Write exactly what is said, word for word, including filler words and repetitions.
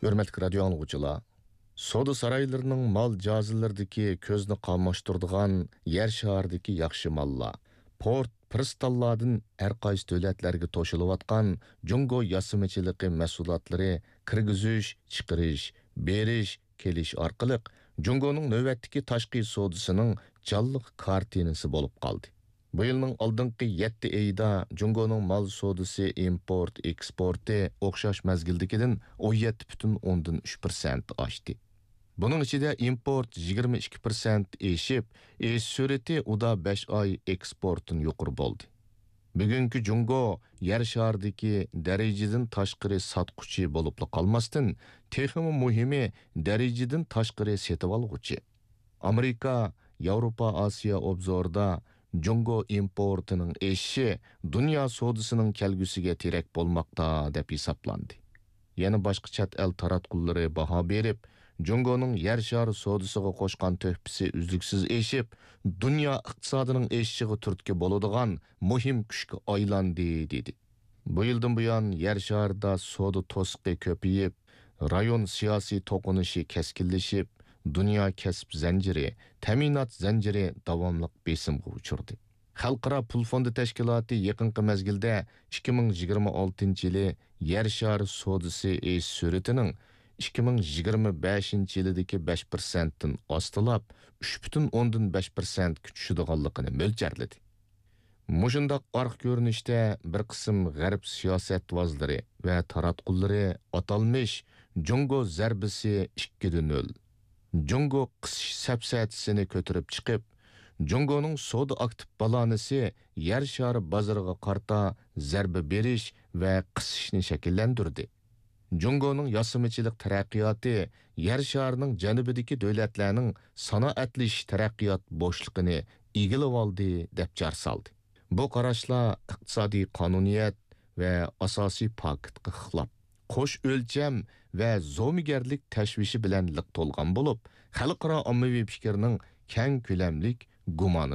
Hörmətli radio anlıqçılar, Soda saraylarının mal cazılardaki közünü qalmaştırdıgan yer şahardaki yaxşı mallar, port, pristallardan her qaysı dövlətlərə toşuluvatqan Jungo yasımıçılığı məsulatları kirgizüş, chiqirish, berish, kelish orqali Jungo'nun növbətdəki taşqi sodasının canlıq kartinası bo'lib qaldı. Bu yılның aldınqı yetti ayda Jungo'nun mal sodası import, eksporti o'xshash mezgildikidin on yetti butun o'ndan uch prosent oshdi. Bunun içinde import yigirma ikki prosent eşip, eş süreti uda besh oy eksportun yuqur boldi. Bugünkü Jungo yer şahardaki dereceden taşqiri satquchi bo'libla qalmasdan, texmi muhimi dereceden taşqiri setib olguchi. Amerika, Avrupa, Asiya obzorda Jungo importının eşi dünya sodasının kelgüsüge terek bolmakta dep hesaplandı. Yana başqa chat el taratqullari baho berib, Jungo'nun yer şarı sodasıga qo'shgan töhpisi üzlüksiz eşip, dünya iqtisodinin eşiği turtki boladigan muhim kuchga aylandi dedi. Bu yıldan buyon yer şarida soda to'siqi ko'payib, rayon siyosiy to'qinishi keskinlashib, dünya kasb zanjiri, ta'minot zanjiri davomli besimga uchirdi. Xalqaro pul fondi tashkiloti yaqinqi mezgilda ikki ming yigirma oltinchi yili yer shari sodasi esh suratining ikki ming yigirma beshinchi yildagi besh prosentdan ostilab uch butun o'ndan besh prosent kuchishadiganligini mo'ljarladi. Mushundaq orq ko'rinishda bir qism g'arb siyosatvozlari va taratqullari atalmish Jungo zarbisi ikki nol, Jungo qisish sapsatisini ko'tarib chiqib, Jungo'nun soda aktiv balanisi yer shari bozoriga qarta zarba berish va qisishni shakllantirdi. Jungo'nun yasımıçılık taraqqiyoti yer sharining janubidagi davlatlarning sanoatlish taraqqiyot bo'shligini egilib oldi deb jar soldi. Bu qarashlar iqtisodiy qonuniyat va asosiy paketga xilop, qo'sh o'lcham va zo'migarlik tashvishi bilan liq to'lgan bo'lib, xalqaro ommaviy fikrning keng ko'lamlik gumoni